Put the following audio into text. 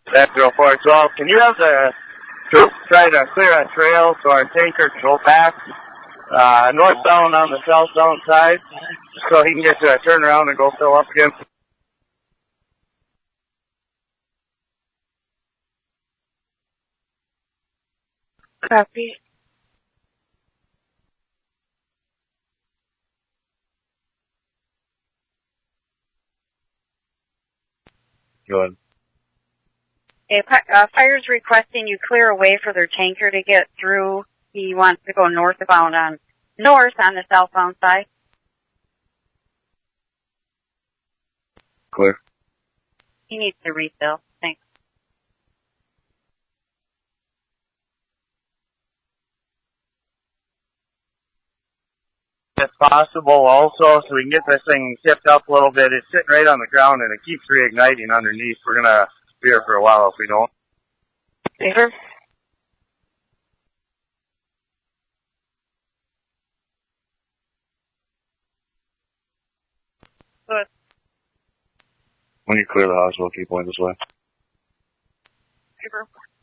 That's 0412. Can you have the troops try to clear a trail so our tanker can go back northbound on the southbound side so he can get to a turnaround and go fill up again? Copy. Go ahead. Fire's requesting you clear a way for their tanker to get through. He wants to go northbound on the southbound side. Clear. He needs to refill. Thanks. If possible also, so we can get this thing tipped up a little bit. It's sitting right on the ground and it keeps reigniting underneath. We're gonna be here for a while if we don't. Favor? Good. When you clear the house, we'll keep going this way. Favor.